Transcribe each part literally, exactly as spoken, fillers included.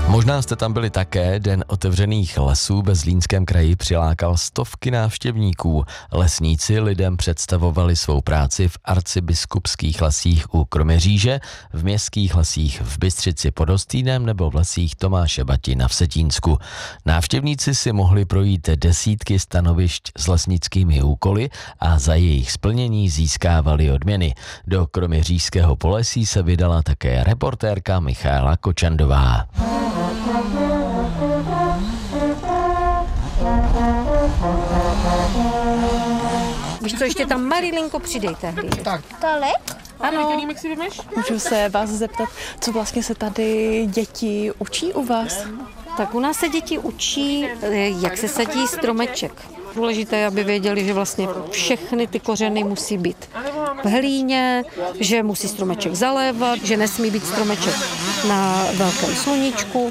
Možná jste tam byli také, Den otevřených lesů ve Zlínském kraji přilákal stovky návštěvníků. Lesníci lidem představovali svou práci v arcibiskupských lesích u Kroměříže, v městských lesích v Bystřici pod Hostýnem nebo v lesích Tomáše Bati na Vsetínsku. Návštěvníci si mohli projít desítky stanovišť s lesnickými úkoly a za jejich splnění získávali odměny. Do Kroměřížského polesí se vydala také reportérka Michaela Kočandová. Víš co, ještě tam Marilinko přidejte. Tak. Tolik? Ano. Můžu se vás zeptat, co vlastně se tady děti učí u vás? Tak u nás se děti učí, jak se sadí stromeček. Důležité je, aby věděli, že vlastně všechny ty kořeny musí být v hlíně, že musí stromeček zalévat, že nesmí být stromeček na velkém sluníčku.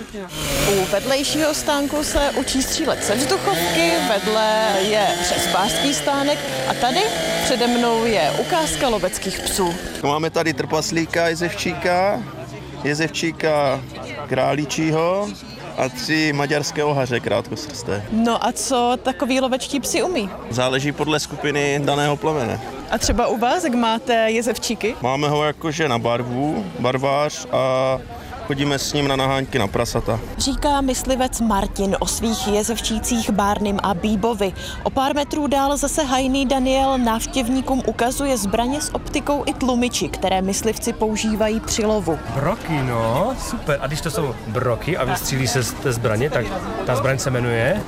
U vedlejšího stánku se učí střílet se vzduchovky, vedle je řezbářský stánek a tady přede mnou je ukázka loveckých psů. Máme tady trpaslíka, jezevčíka, jezevčíka králíčího a tři maďarské ohaře krátkosrsté. No a co takový lovečtí psi umí? Záleží podle skupiny daného plemene. A třeba u vás, jak máte jezevčíky? Máme ho jakože na barvu, barvář a chodíme s ním na naháňky na prasata. Říká myslivec Martin o svých jezevčících Bárnym a Bíbovi. O pár metrů dál zase hajný Daniel návštěvníkům ukazuje zbraně s optikou i tlumiči, které myslivci používají při lovu. Broky, no, super. A když to jsou broky a vystřílí se z té zbraně, tak ta zbraň se jmenuje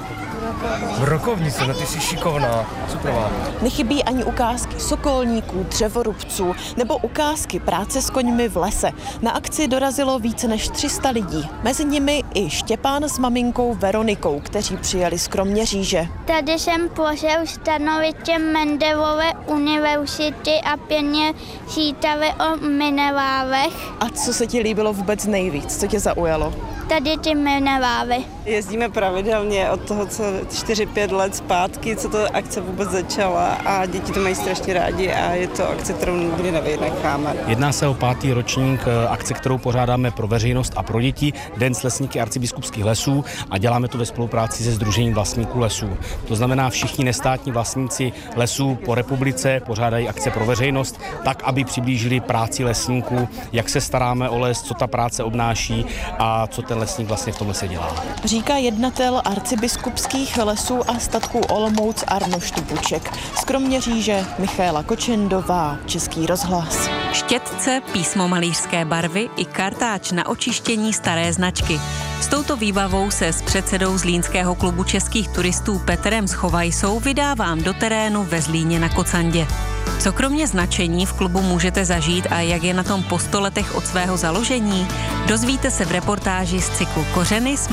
brokovnice, no ty jsi šikovná, superová. Nechybí ani ukázky sokolníků, dřevorubců nebo ukázky práce s koňmi v lese. Na akci dorazilo více než tři sta lidí. Mezi nimi i Štěpán s maminkou Veronikou, kteří přijeli z Kroměříže. Tady jsem pořel stanoviště Mendelové univerzity a pěkně čítali o minerálech. A co se ti líbilo vůbec nejvíc? Co tě zaujalo? Tady ty minerály. Jezdíme pravidelně od toho, co čtyři pět let zpátky, co to akce vůbec začala a děti to mají strašně rádi a je to akce, kterou nikdy nevynecháme. Jedná se o pátý ročník akce, kterou pořádáme pro veřejnost a pro děti, Den s lesníky arcibiskupských lesů a děláme to ve spolupráci se Sdružením vlastníků lesů. To znamená, všichni nestátní vlastníci lesů po republice pořádají akce pro veřejnost, tak, aby přiblížili práci lesníků, jak se staráme o les, co ta práce obnáší a co ten lesník vlastně v tom lese dělá. Říká jednatel arcibiskupských lesů a statků Olomouc Arnoš Štupuček. Z Kroměříže Michaela Kočendová, Český rozhlas. Štětce, písmo malířské barvy i kartáč na očištění staré značky. S touto výbavou se s předsedou Zlínského klubu českých turistů Petrem Schovajsou vydávám do terénu ve Zlíně na Kocandě. Co kromě značení v klubu můžete zažít a jak je na tom po sto letech od svého založení? Dozvíte se v reportáži z cyklu Kořeny.